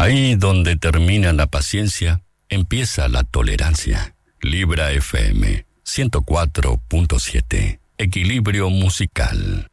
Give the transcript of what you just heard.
Ahí donde termina la paciencia, empieza la tolerancia. Libra FM 104.7. Equilibrio musical.